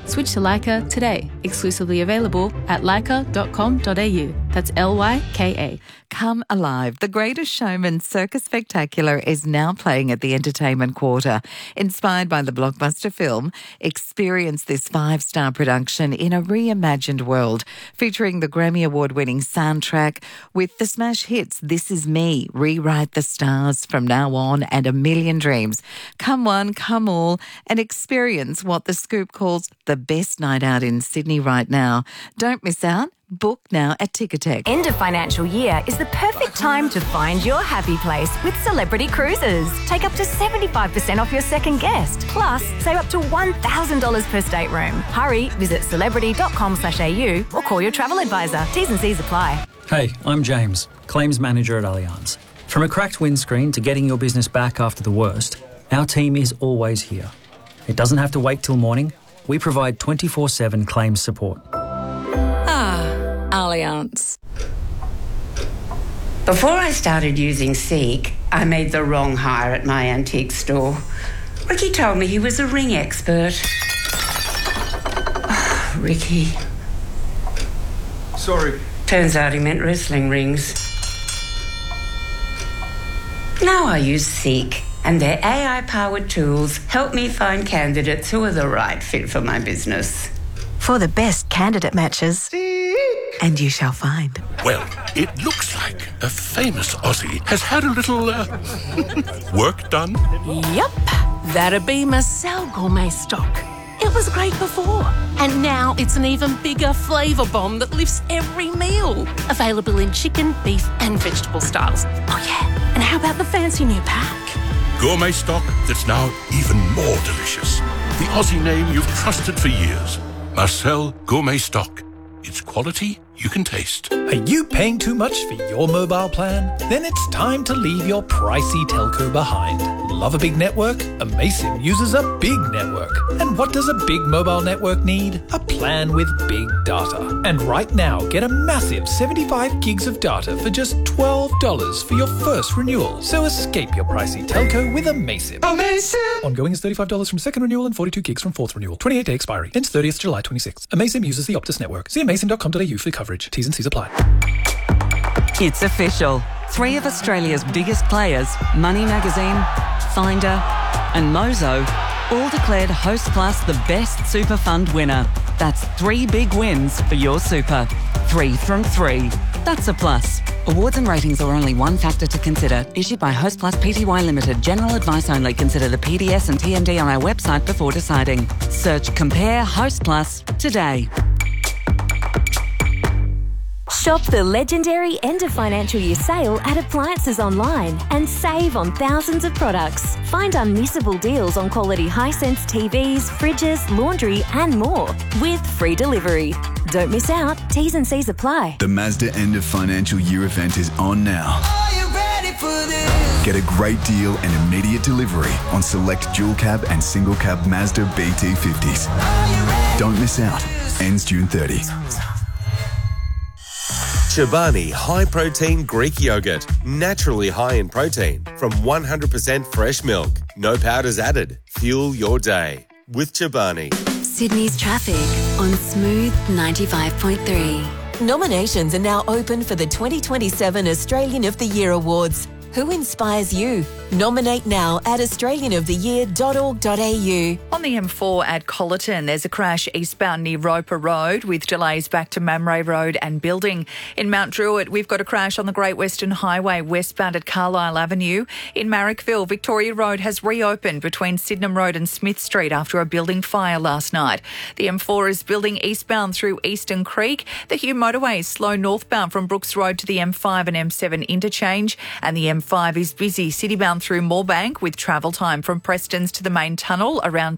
Switch to Leica today. Exclusively available at leica.com.au. That's Lyka. Come Alive, The Greatest Showman Circus Spectacular is now playing at the Entertainment Quarter. Inspired by the blockbuster film, experience this 5-star production in a reimagined world, featuring the Grammy Award-winning soundtrack with the smash hits This Is Me, Rewrite the Stars, From Now On, and A Million Dreams. Come one, come all, and experience what The Scoop calls the best night out in Sydney right now. Don't miss out. Book now at Ticketek. End of financial year is the perfect time to find your happy place with Celebrity Cruises. Take up to 75% off your second guest. Plus, save up to $1,000 per stateroom. Hurry, visit celebrity.com.au or call your travel advisor. T's and C's apply. Hey, I'm James, Claims Manager at Allianz. From a cracked windscreen to getting your business back after the worst, our team is always here. It doesn't have to wait till morning. We provide 24/7 claims support. Allianz. Before I started using Seek, I made the wrong hire at my antique store. Ricky told me he was a ring expert. Oh, Ricky. Sorry. Turns out he meant wrestling rings. Now I use Seek, and their AI-powered tools help me find candidates who are the right fit for my business. For the best candidate matches. And you shall find. Well, it looks like a famous Aussie has had a little work done. Yep, that'd be Marcel Gourmet Stock. It was great before, and now it's an even bigger flavour bomb that lifts every meal. Available in chicken, beef and vegetable styles. Oh yeah, and how about the fancy new pack? Gourmet stock that's now even more delicious. The Aussie name you've trusted for years. Marcel Gourmet Stock. It's quality you can taste. Are you paying too much for your mobile plan? Then it's time to leave your pricey telco behind. Love a big network? Amaysim uses a big network. And what does a big mobile network need? A plan with big data. And right now, get a massive 75 gigs of data for just $12 for your first renewal. So escape your pricey telco with Amaysim. Amaysim! Ongoing is $35 from second renewal and 42 gigs from fourth renewal. 28-day expiry. Ends 30th July 26. Amaysim uses the Optus network. See amaysim.com.au for coverage. T's and C's apply. It's official. 3 of Australia's biggest players, Money Magazine, Finder and Mozo, all declared Host Plus the best super fund winner. That's 3 big wins for your super. 3 from 3. That's a plus. Awards and ratings are only one factor to consider. Issued by Host Plus Pty Limited. General advice only. Consider the PDS and TMD on our website before deciding. Search Compare Host Plus today. Shop the legendary end of financial year sale at Appliances Online and save on thousands of products. Find unmissable deals on quality Hisense TVs, fridges, laundry and more with free delivery. Don't miss out. T's and C's apply. The Mazda end of financial year event is on now. Are you ready for this? Get a great deal and immediate delivery on select dual cab and single cab Mazda BT50s. Don't miss out. Ends June 30. Chobani High Protein Greek Yogurt. Naturally high in protein from 100% fresh milk. No powders added. Fuel your day with Chobani. Sydney's traffic on Smooth 95.3. Nominations are now open for the 2027 Australian of the Year Awards. Who inspires you? Nominate now at australianoftheyear.org.au. On the M4 at Collerton, there's a crash eastbound near Roper Road with delays back to Mamre Road and Building. In Mount Druitt, we've got a crash on the Great Western Highway westbound at Carlisle Avenue. In Marrickville, Victoria Road has reopened between Sydenham Road and Smith Street after a building fire last night. The M4 is building eastbound through Eastern Creek. The Hume motorway is slow northbound from Brooks Road to the M5 and M7 interchange, and the M5 is busy citybound through Moorebank with travel time from Prestons to the main tunnel around